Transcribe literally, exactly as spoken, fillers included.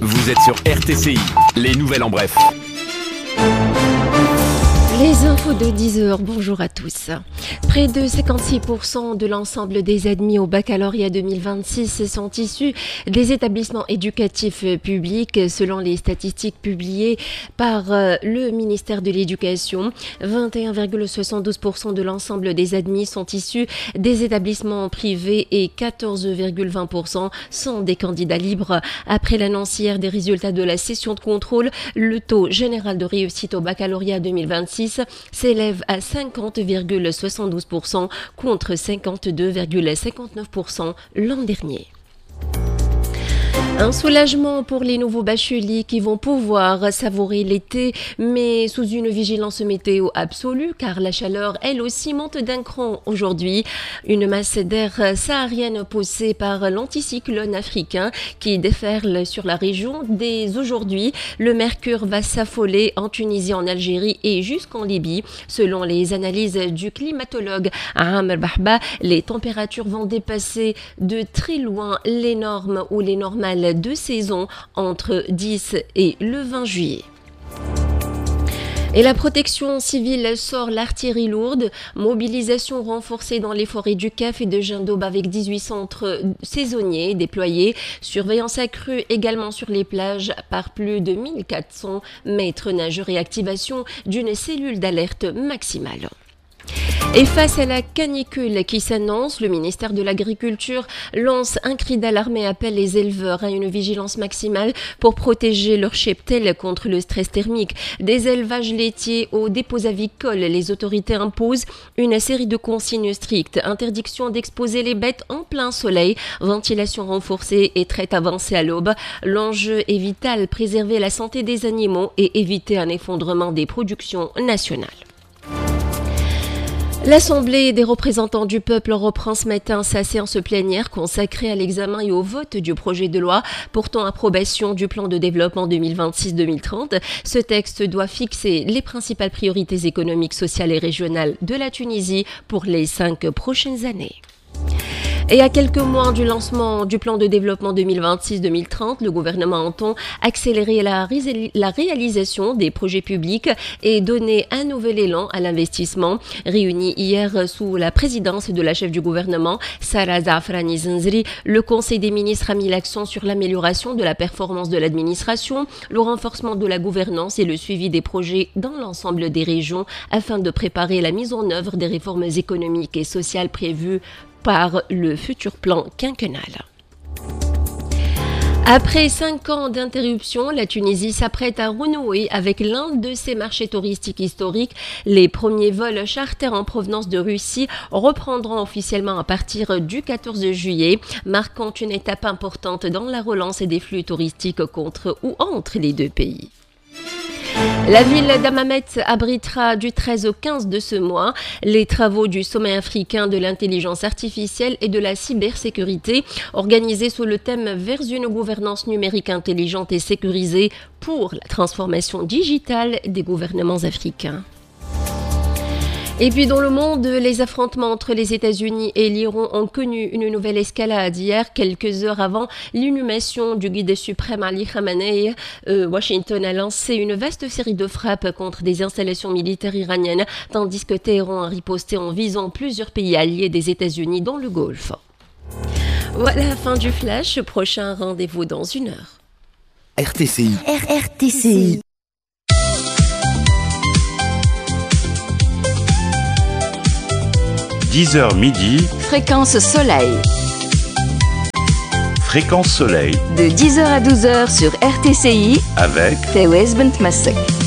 Vous êtes sur R T C I, les nouvelles en bref. Les infos de dix heures, bonjour à tous. Près de cinquante-six pour cent de l'ensemble des admis au baccalauréat deux mille vingt-six sont issus des établissements éducatifs publics selon les statistiques publiées par le ministère de l'Éducation. vingt et un virgule soixante-douze pour cent de l'ensemble des admis sont issus des établissements privés et quatorze virgule vingt pour cent sont des candidats libres. Après l'annonce hier des résultats de la session de contrôle, le taux général de réussite au baccalauréat deux mille vingt-six s'élève à cinquante virgule soixante-douze pour cent contre cinquante-deux virgule cinquante-neuf pour cent l'an dernier. Un soulagement pour les nouveaux bacheliers qui vont pouvoir savourer l'été, mais sous une vigilance météo absolue, car la chaleur, elle aussi, monte d'un cran aujourd'hui. Une masse d'air saharienne poussée par l'anticyclone africain qui déferle sur la région. Dès aujourd'hui, le mercure va s'affoler en Tunisie, en Algérie et jusqu'en Libye. Selon les analyses du climatologue Amr Bahba, les températures vont dépasser de très loin les normes ou les normales de saison entre dix et le vingt juillet. Et la protection civile sort l'artillerie lourde, mobilisation renforcée dans les forêts du C A F et de Gindaube avec dix-huit centres saisonniers déployés, surveillance accrue également sur les plages par plus de mille quatre cents maîtres nageurs et activation d'une cellule d'alerte maximale. Et face à la canicule qui s'annonce, le ministère de l'Agriculture lance un cri d'alarme et appelle les éleveurs à une vigilance maximale pour protéger leurs cheptels contre le stress thermique. Des élevages laitiers aux dépôts avicoles, les autorités imposent une série de consignes strictes. Interdiction d'exposer les bêtes en plein soleil, ventilation renforcée et traite avancée à l'aube. L'enjeu est vital, préserver la santé des animaux et éviter un effondrement des productions nationales. L'Assemblée des représentants du peuple reprend ce matin sa séance plénière consacrée à l'examen et au vote du projet de loi portant approbation du plan de développement deux mille vingt-six deux mille trente. Ce texte doit fixer les principales priorités économiques, sociales et régionales de la Tunisie pour les cinq prochaines années. Et à quelques mois du lancement du plan de développement deux mille vingt-six deux mille trente, le gouvernement entend accélérer la, ré- la réalisation des projets publics et donner un nouvel élan à l'investissement. Réuni hier sous la présidence de la chef du gouvernement, Sarah Zaafrani Zinzri, le Conseil des ministres a mis l'accent sur l'amélioration de la performance de l'administration, le renforcement de la gouvernance et le suivi des projets dans l'ensemble des régions afin de préparer la mise en œuvre des réformes économiques et sociales prévues par le futur plan quinquennal. Après cinq ans d'interruption, la Tunisie s'apprête à renouer avec l'un de ses marchés touristiques historiques. Les premiers vols charters en provenance de Russie reprendront officiellement à partir du quatorze juillet, marquant une étape importante dans la relance des flux touristiques contre ou entre les deux pays. La ville d'Hammamet abritera du treize au quinze de ce mois les travaux du sommet africain de l'intelligence artificielle et de la cybersécurité, organisés sous le thème « Vers une gouvernance numérique intelligente et sécurisée pour la transformation digitale des gouvernements africains ». Et puis dans le monde, les affrontements entre les États-Unis et l'Iran ont connu une nouvelle escalade hier, quelques heures avant l'inhumation du guide suprême Ali Khamenei. Euh, Washington a lancé une vaste série de frappes contre des installations militaires iraniennes, tandis que Téhéran a riposté en visant plusieurs pays alliés des États-Unis dans le Golfe. Voilà la fin du flash. Prochain rendez-vous dans une heure. R T C I. R R T C I. dix heures midi, Fréquence Soleil. Fréquence Soleil De dix heures à douze heures sur R T C I avec Thewes Bentmessek.